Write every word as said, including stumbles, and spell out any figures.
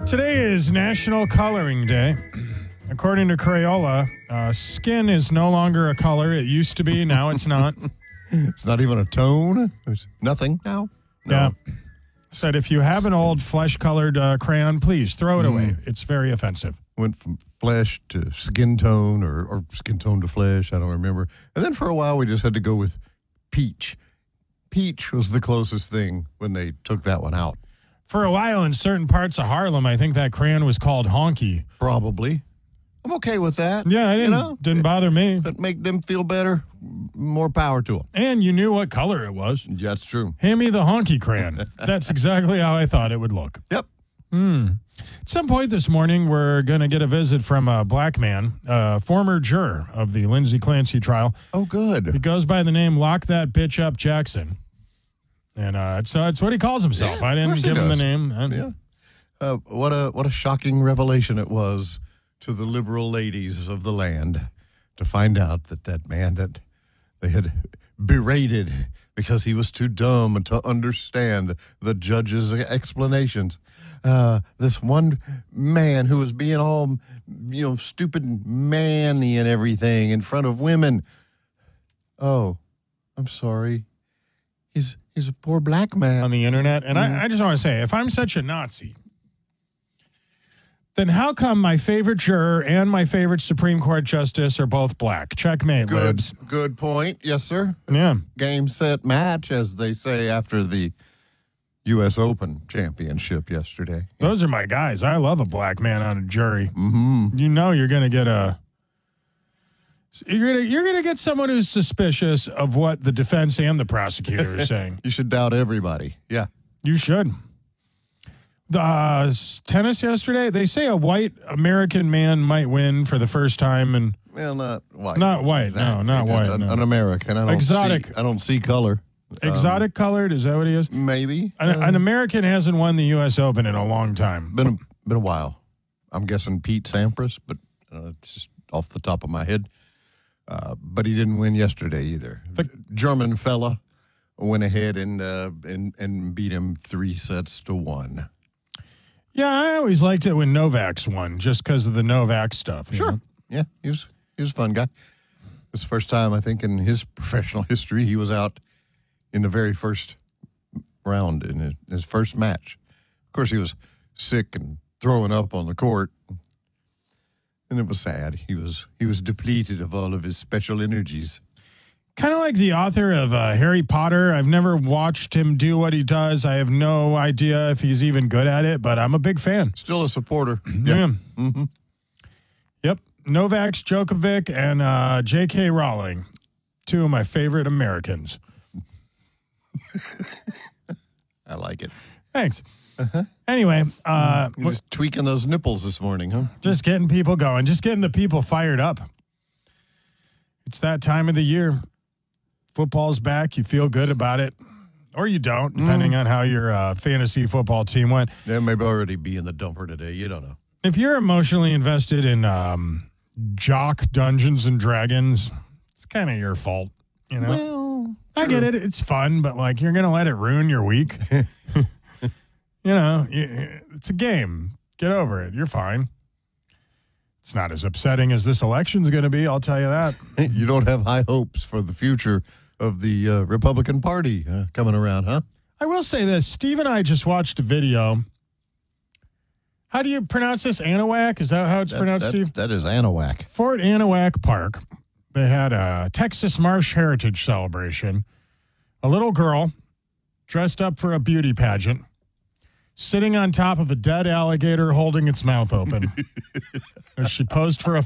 Today is National Coloring Day. According to Crayola, uh, skin is no longer a color. It used to be. Now it's not. It's not even a tone. There's nothing now. No. Yeah. Said if you have an old flesh-colored uh, crayon, please throw it mm. away. It's very offensive. Went from flesh to skin tone or, or skin tone to flesh. I don't remember. And then for a while, we just had to go with peach. Peach was the closest thing when they took that one out. For a while in certain parts of Harlem, I think that crayon was called Honky. Probably. I'm okay with that. Yeah, I didn't, you know? didn't bother me. If it make them feel better, more power to them. And you knew what color it was. Yeah, that's true. Hand me the Honky crayon. That's exactly how I thought it would look. Yep. Hmm. At some point this morning, we're going to get a visit from a black man, a former juror of the Lindsay Clancy trial. Oh, good. He goes by the name Lock That Bitch Up Jackson. And uh, so it's what he calls himself. Yeah, I didn't give him the name. I, yeah. Uh, what a what a shocking revelation it was to the liberal ladies of the land to find out that that man that they had berated because he was too dumb to understand the judge's explanations. Uh, this one man who was being all, you know, stupid and manly and everything in front of women. Oh, I'm sorry. He's he's a poor black man. On the internet. And mm-hmm. I, I just want to say, if I'm such a Nazi, then how come my favorite juror and my favorite Supreme Court justice are both black? Checkmate, good, libs. Good point. Yes, sir. Yeah. Game, set, match, as they say after the U S Open championship yesterday. Those are my guys. I love a black man on a jury. Mm-hmm. You know you're going to get a... You're gonna you're gonna get someone who's suspicious of what the defense and the prosecutor are saying. You should doubt everybody. Yeah, you should. The uh, tennis yesterday, they say a white American man might win for the first time, and well, not white. Not white. Exactly. No, not white. An, no. an American. I don't Exotic. See, I don't see color. Exotic um, colored. Is that what he is? Maybe. An, uh, an American hasn't won the U S Open in a long time. Been a, been a while. I'm guessing Pete Sampras, but uh, it's just off the top of my head. Uh, but he didn't win yesterday either. The German fella went ahead and uh, and and beat him three sets to one. Yeah, I always liked it when Novak's won, just because of the Novak stuff. Sure. Know? Yeah, he was he was a fun guy. This is the first time I think in his professional history he was out in the very first round in his, his first match. Of course, he was sick and throwing up on the court. And it was sad. He was he was depleted of all of his special energies. Kind of like the author of uh, Harry Potter. I've never watched him do what he does. I have no idea if he's even good at it, but I'm a big fan. Still a supporter. Yeah. Yeah. Mm-hmm. Yep. Novak Djokovic and uh, J K Rowling, two of my favorite Americans. I like it. Thanks. Uh-huh. Anyway, uh, You're just tweaking those nipples this morning, huh? Just getting people going, just getting the people fired up. It's that time of the year. Football's back. You feel good about it, or you don't, depending mm. on how your uh, fantasy football team went. They may already be in the dumper today. You don't know. If you're emotionally invested in um, Jock Dungeons and Dragons, it's kind of your fault. You know, well, I get it. It's fun, but like you're gonna let it ruin your week. You know, it's a game. Get over it. You're fine. It's not as upsetting as this election's going to be, I'll tell you that. You don't have high hopes for the future of the uh, Republican Party uh, coming around, huh? I will say this. Steve and I just watched a video. How do you pronounce this? Anahuac? Is that how it's that, pronounced, that, Steve? That is Anahuac. Fort Anahuac Park. They had a Texas Marsh Heritage celebration. A little girl dressed up for a beauty pageant, sitting on top of a dead alligator holding its mouth open as she posed for a